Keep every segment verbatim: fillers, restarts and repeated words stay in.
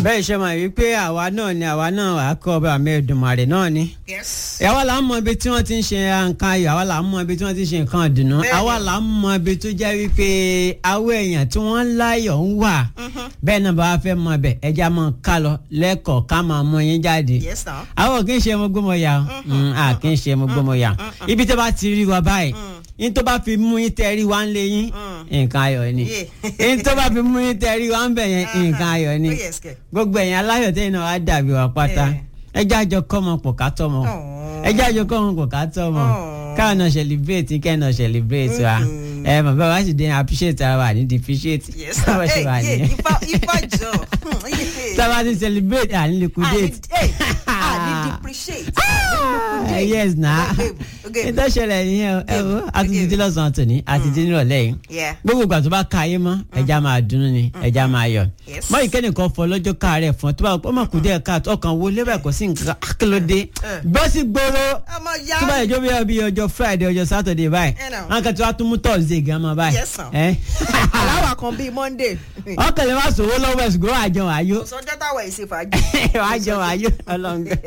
bẹ́ẹ̀ ṣe máa wí pé àwa náà ni àwa náà wà á kọ́ ọba àmì Èdùmàrè náà ni. àwa là ń mọ ibi tí wọ́n ti ń ṣe nǹkan ayọ̀ àwa là ń mọ ibi tí wọ́n ti ń ṣe nǹkan ìdùnnú àwa là ń mọ ibi tó jẹ́ wípé àwọn èèyàn tí wọ́n láyọ̀ ń wà bẹ́ẹ̀ náà bá wá fẹ́ mọ ibẹ̀ ẹja máa ká lọ lẹ́kọ̀ọ́ ká máa mú yín jáde. àwọn kì í ṣe mo gbọ́mọ ya à kì í ṣe mo gbọ́mọ ya ibi tó bá ti rí wa báyìí in tó bá fi mú yín tẹ́rí wá ń lé yín nǹkan ayọ̀ ni in tó bá fi mú yín tẹ́rí wá ń bẹ̀ yẹn nǹkan ayọ̀ ni gbogbo ẹ̀yin aláyọ̀ tẹ́yìn náà wá dàbí wà pátá ẹjẹ́ àjọ kọ́mọ pọ̀ ká tọ́mọ ẹjẹ́ àjọ kọ́mọ pọ̀ ká tọ́mọ káwọn náà celebrate kẹ́hìn náà celebrate wa ẹ mọ̀ bá wa sì dé appreciate ara wa ní depreciate báwo ṣe wà ní. ifá jọ sábà ti celebrate àní liquidate àní depreciate. yes na ìtọ́sẹ̀lẹ̀ nìyẹn ẹ wo àtúntì lọ́sàn-án tòní àtúntì nírọ̀lẹ́ yìí gbogbo ìgbà tó bá ka ayé mọ́ ẹja máa dunnú ni ẹja máa yọ̀ mọ́ ìkẹ́ni kan fọ lọ́jọ́ káàárẹ̀ fún ọ tó bá ọmọ kù díẹ̀ káàtó ọkàn wo lébẹ̀ kò sí nǹkan akílódé bọ́sì gbòòrò tó bá yẹ jọ́ bí ọjọ́ Friday ọjọ́ Saturday báyìí wọn kàn tí wàá tún mú Thursday gan mọ́ báyìí. aláwa kan bíi Monday. ọkàn lè má sòwò lọ́wọ́ ẹ̀sùn gbọ́ àjọ àyò. sọjọ́ táwọn ẹ̀ ṣe fàájì. àjọ àyò ọlọ́ngàn.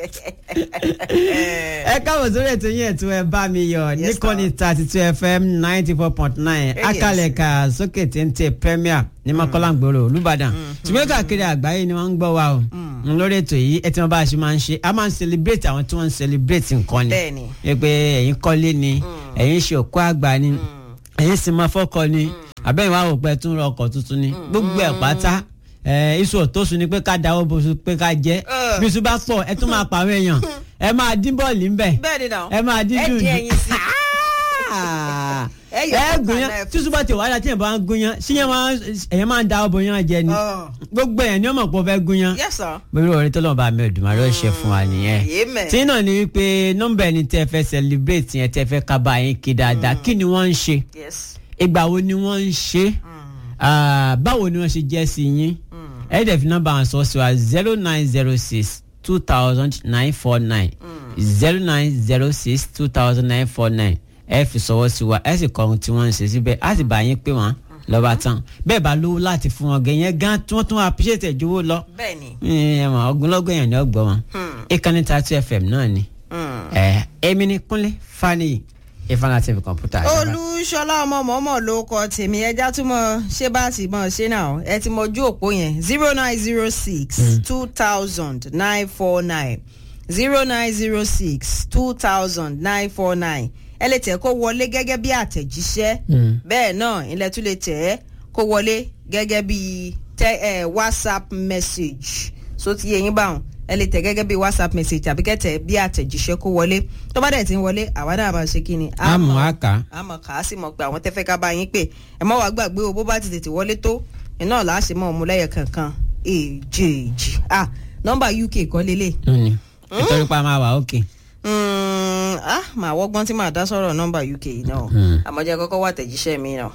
ẹ káwọ̀ sórí ètò yẹn tó ẹ bá mi yọ níkànnì thirty two F M ninety four point nine akálẹ̀ka sókè téńté Premier ní Mọ́kọ́lángbòrò Olúbàdàn ṣùgbọ́n káàkiri àgbáyé ni wọ́n ń gbọ́ wa o lórí ètò yìí ẹ tí wọ́n bá a ṣe máa ń ṣe a máa ń celebrate àwọn tí wọ́n ń celebrate nǹkan ni ẹ pé ẹ̀yin kọ́lé ni ẹ̀yin ṣe òkú àgbà ni ẹ̀yin sì máa fọ́kọ ni àbẹ́yìn wa ò pẹ́ tún rọ ọkọ̀ tuntun ni gbogbo ẹ̀ pátá iṣu òtóṣù ni pé ká dáwọ́ bóṣù pé ká jẹ́ bí iṣu bá pọ̀ ẹ tún máa pa àwọn èèyàn ẹ máa dín bọ́ọ̀lì ńbẹ̀ ẹ máa dín dùn ẹ gúnyán túṣu bá ti wàhálà tí yẹn bá ń gúnyán síyẹn ẹ̀yẹn máa ń da ọbọ̀ yẹn jẹ ni gbogbo ẹ̀ ní ọmọ pọ̀ fẹ́ gúnyán bẹ́ẹ̀ orin tó lọ́n bá mi Èdùmàrè ó ṣe fún wa nìyẹn tí náà ni wípé nọ́mbà ẹni tẹ́ fẹ́ celebrate yẹn tẹ́ fẹ́ kábà yín kí dáadáa kí ni wọ́n ń ṣe ìgbà wo ni wọ́n ń ṣe báwo ni wọ́n ṣe jẹ́ sí yín ẹ dẹ̀ fi nọ́mbà wọn sọ sí wa zero nine zero six two thousand nine four nine zero nine zero six two thousand nine four nine ẹ fi sọwọ́ sí wa ẹ sì kọ ohun tí wọ́n ń ṣe síbẹ̀ á sì bá yín pé wọ́n lọ́ba tán bẹ́ẹ̀ bá lówó láti fún wọn gẹ̀yẹ́ gan tí wọ́n tún appreciate ẹ̀jọ̀wọ́ lọ. bẹ́ẹ̀ni. ẹ mọ ogunlọ́gọ̀ èèyàn ni ó gbọ́ wọn. ìkànnì thirty F M náà ni. ẹ èmi ni Kúnlé Fani Ifana T V kọ̀mpútà. Olúṣọlá ọmọ mọ́mọ́ ló kọ tèmi ẹja túmọ̀ ṣé bá ti mọ̀ ṣé náà ẹ ti mọ ojú òpó yẹn zero nine zero six two thousand nine four nine zero nine zero six two thousand nine four nine ẹ lè tẹ̀ kó wọlé gẹ́gẹ́ bí àtẹ̀jíṣẹ́ bẹ́ẹ̀ náà ilẹ̀ tún lè tẹ̀ kó wọlé gẹ́gẹ́ bí WhatsApp message so ti yẹ yín báwọn ẹ lè tẹ̀ gẹ́gẹ́ bí WhatsApp message tàbí kẹ́tẹ̀ bí àtẹ̀jíṣẹ́ kó wọlé tó bá dẹ̀ ti ń wọlé àwa náà máa ṣe kí ni. àmọ́ àkà. àmọ́ kà á sì mọ̀ pé àwọn tẹ́fẹ́ ká bá yín pé ẹ má wàá gbàgbé o bó bá ti tètè wọlé tó iná làásì mọ́ ọmúlẹ́yẹ kankan èjèèjì ah nọ́mbà U K kọ́ lélẹ̀. nítorí pa máa wà ókè. ah màá wọ́gbọ́n tí màá dá sọ̀rọ̀ nọ́mbà U K náà àmọ́ jẹ́ kọ́kọ́ wà tẹ̀jíṣẹ́ mi náà.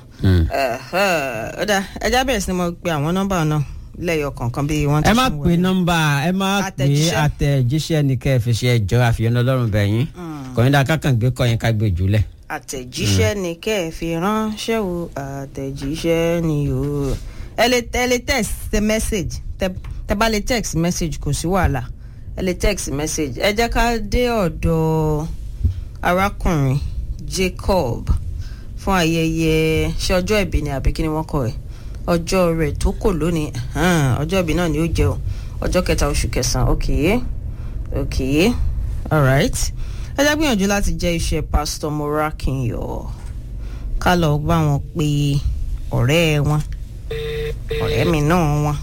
ọ̀dà ẹja bẹ̀rẹ̀ sí ni mo pe àwọn nọ́mbà náà lẹ́yọ̀ kọ̀ọ̀kan bí wọ́n ti ẹ má pe nọ́mbà ẹ má pe àtẹ̀jíṣẹ́ ní kẹ́ ẹ fi ṣe ẹjọ́ àfihàn ọlọ́run bẹ̀yìn kọ́yìndà kákàn gbé kọ́yìn ká gbé jùlẹ̀. àtẹ̀jíṣẹ́ ní kẹ́ ẹ fi ránṣẹ́ o àtẹ̀jíṣẹ́ ni o ẹ lè ẹ lè text message tẹ bá lè text message kò sí wàhálà ẹ lè text message ẹ jẹ́ ká dé ọ̀dọ̀ arákùnrin Jacob fún ayẹyẹ ṣé ọjọ́ ìbí ni àbí kí ni wọ́n kọ ẹ̀ ọjọ́ rẹ̀ tó kò lónìí ọjọ́ ìbí náà ni ó jẹ́ o ọjọ́ kẹta oṣù kẹsàn-án ok ok alright ẹ jẹ́ gbìyànjú láti jẹ́ iṣẹ́ Pastor Morakinyọ ká lọ bá wọn pe ọ̀rẹ́ wọn ọ̀rẹ́ mi náà wọn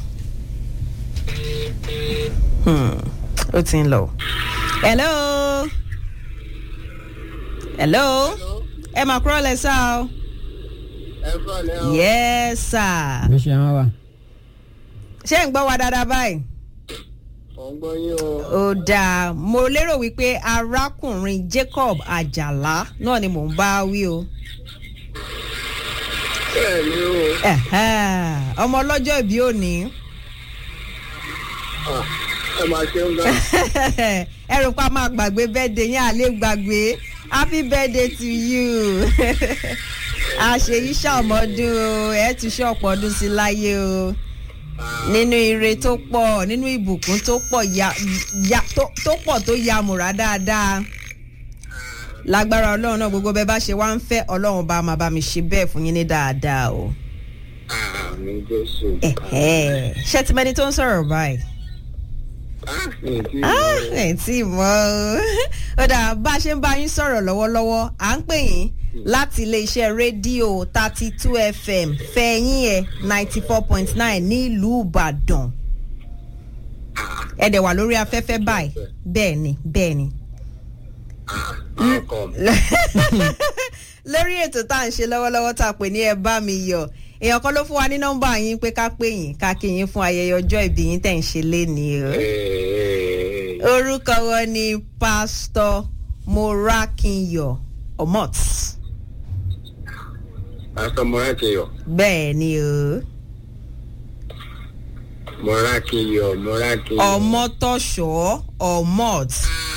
ó ti ń lọ. hello hello ẹ máa kúrò lẹ́sà o. yes sir. bí ṣe wọ́n wà. ṣé ń gbọ́ wa dáadáa báyìí. ò ń gbọ́ yín o. ó dáa mo lérò wípé arákùnrin Jacob Àjàlá náà ni mò ń bá wí o. bẹ́ẹ̀ ni o. ọmọ ọlọ́jọ́ ìbí òní. ẹ máa ṣe ń gbà. ẹ rò pa máa gbàgbé birthday yín àlè gbàgbé happy birthday to you. àṣeyí ṣàmọ́dún o ẹ ti ṣe ọ̀pọ̀ ọdún sí láyé o nínú ire tó pọ̀ nínú ìbùkún tó pọ̀ ya ya tó tó pọ̀ tó ya múra dáadáa lágbára ọlọ́run náà gbogbo bẹ́ẹ̀ bá ṣe wá ń fẹ́ ọlọ́run bá máa bá mi ṣe bẹ́ẹ̀ fún yín ní dáadáa o. àmì jésù. ṣé ti mẹ́ni tó ń sọ̀rọ̀ báyìí. ẹ̀ tí mọ́ o ó dà bá a ṣe ń bá yín sọ̀rọ̀ lọ́wọ́lọ́wọ́ à ń pè yín láti iléeṣẹ́ rédíò thirty two f m fẹ̀yìn ẹ̀ ninety four point nine nílùú ìbàdàn ẹ̀ dẹ̀ wà lórí afẹ́fẹ́ báyìí bẹ́ẹ̀ ni bẹ́ẹ̀ ni. lórí ètò tá à ń ṣe lọ́wọ́lọ́wọ́ tá a pè ní ẹ bá mi yọ̀ èèyàn kan ló fún wa ní nọ́mbà yín pé ká pè yín ká kí yín fún ayẹyẹ ọjọ́ ìbí yín tẹ̀ ń ṣe lénìí o. orúkọ wọn ni pásítọ̀ Morakinyọ̀ Omot. pásítọ̀ Morakinyọ̀. bẹ́ẹ̀ ni o. Morakinyọ̀ Morakinyọ̀. Ọmọtọ́ṣọ́ Omot.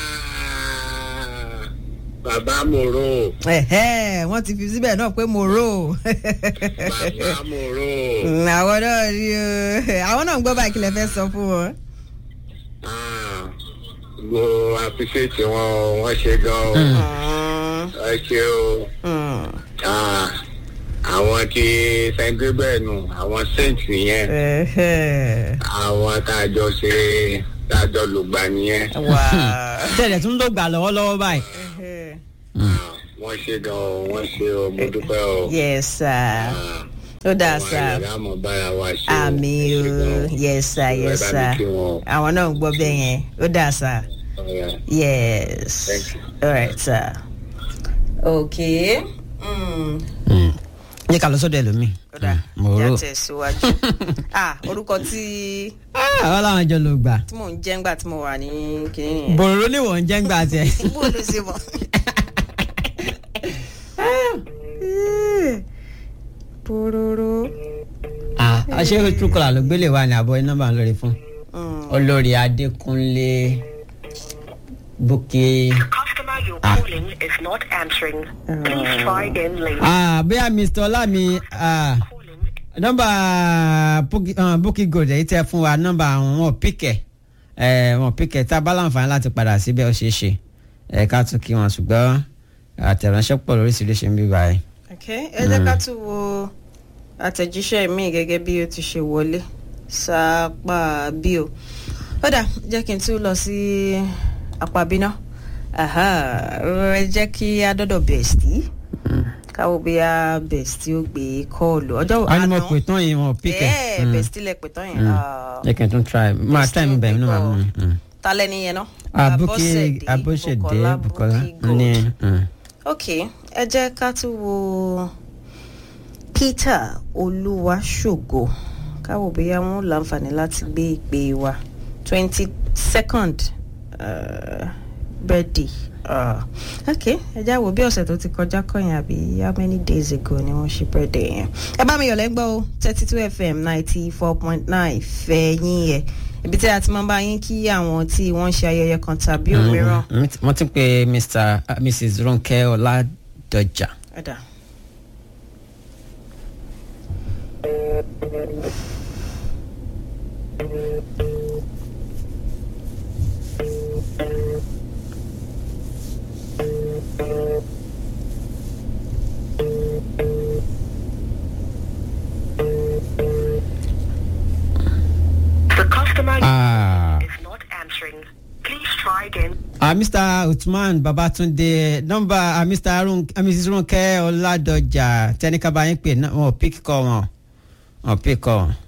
bàbá Moro. ẹ̀hẹ́ wọ́n ti fi síbẹ̀ náà pé Moro. bàbá Moro. àwọn náà rí o àwọn náà ń gbọ́ báyìí kí lẹ fẹ́ sọ fún wọn. mo appreciate wọn wọ́n ṣe gan o. ẹ ṣe o. àwọn tí Saint Gabriel nù àwọn saint nìyẹn. àwọn tá a jọ ṣe tá a jọ lùgbà nìyẹn. tẹ̀lẹ̀ tún ló gbà lọ́wọ́lọ́wọ́ báyìí. wọ́n ṣe gan o wọ́n ṣe o mo dúpẹ́ o. yes sir. ó dáa sá àmì o yes sir yes sir àwọn náà ń gbọ́ bẹ́ẹ̀ yẹn ó dáa sá yes alright sir okay. ní ká lọ sọ́dọ̀ ẹlòmíì. ó dáa yà tẹ̀síwájú ah orúkọ tí. àwọn làwọn jọ ló gbà. tí mò ń jẹ́ ńgbà tí mo wà ní kínní yẹn. bòròró ni wọ́n ń jẹ́ ńgbà tiẹ̀. bó ló ṣe mọ̀. Pororo. ah aṣẹ́ trukola ló gbélé wa ní àbọ̀ nọ́mbà lórí fún. olórí Adékúnlé Bukki. Customer you're calling is not answering. Please try again later. ah bóyá Mr. Ọlámi ah nọ́mbà Bukki Gold èyí tẹ́ fún wa nọ́mbà wọn píkẹ̀ ẹ̀ wọn píkẹ̀ tá a bá láǹfààní láti padà síbẹ̀ ó ṣeé ṣe ẹ̀ ká tún kí wọn ṣùgbọ́n àtẹ̀ránṣẹ́ pọ̀ lóríṣiríṣi ń bí báyìí. ẹ jẹ́ ká tún wo àtẹ̀jíṣẹ́ mi gẹ́gẹ́ bí ó ti ṣe wọlé sápá bí o ó dà jẹ́ kí n tún lọ sí apá bíná ẹ jẹ́ kí a dọ́dọ̀ bẹ̀stì káwọ́ bí a bẹ̀stì ó gbé kọ́ọ̀lù ọjọ́ àná. àná mo pè tán yìí wọn píkẹ́. ẹ bẹ̀stì lẹ pè tán yẹn. jẹ́ kí n tún try máa try mi bẹ̀rẹ̀ nínú àwọn. talẹ́ ni yẹn náà. Bukki Abọ́sẹ̀dé Bukola ní. ok ẹ jẹ́ ká tún wo Peter Olúwaṣògo káwọ́ bóyá wọn láǹfààní láti gbé ìpè wa twenty second uh, birthday uh, ok ẹ já wo bí ọ̀sẹ̀ tó ti kọjá kọ́yìn àbí how many days ago ni wọ́n ṣe birthday yẹn ẹ bá mi yọ̀ lẹ́gbọ́ o thirty two f m ninety four point nine fẹ̀yìn yẹn ibi tí a ti máa bá yín kí àwọn tí wọ́n ṣe ayẹyẹ kan tàbí òmíràn. wọ́n ti pe Mr Mrs Ronke Ọládọjà. ẹ̀dá. The customer Ah. is not answering. Please try again. Uh, Mister Uthman Babatunde number uh, Mister Run, uh, Missus Ronke Ọládọjà tẹnika bá yín pè wọn ò pick call wọn wọn pick call.